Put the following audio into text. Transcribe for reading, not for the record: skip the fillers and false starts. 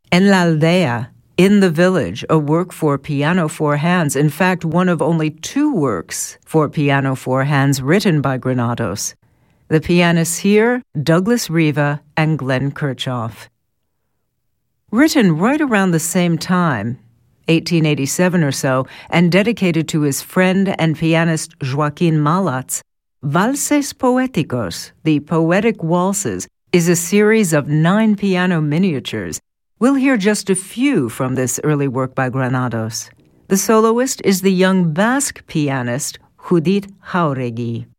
En la aldea, in the village, a work for piano four hands, in fact, one of only two works for piano four hands written by Granados. The pianists here, Douglas Riva and Glenn Kirchhoff. Written right around the same time, 1887 or so, and dedicated to his friend and pianist Joaquin Malatz, Valses Poéticos, the Poetic Waltzes, is a series of 9 piano miniatures. We'll hear just a few from this early work by Granados. The soloist is the young Basque pianist Judith Jauregui.